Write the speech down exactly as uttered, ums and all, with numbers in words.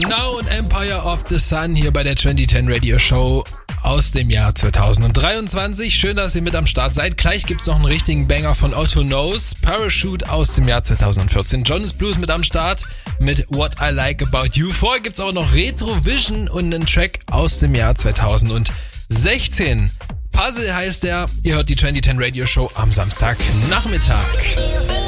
Now und Empire of the Sun hier bei der zwanzig zehn Radio Show aus dem Jahr zweitausenddreiundzwanzig. Schön, dass ihr mit am Start seid. Gleich gibt's noch einen richtigen Banger von Otto Knows. Parachute aus dem Jahr zweitausendvierzehn. Jonas Blues mit am Start mit What I Like About You. Vorher gibt's auch noch Retrovision und einen Track aus dem Jahr zweitausendsechzehn. Puzzle heißt der. Ihr hört die zwanzig zehn Radio Show am Samstagnachmittag.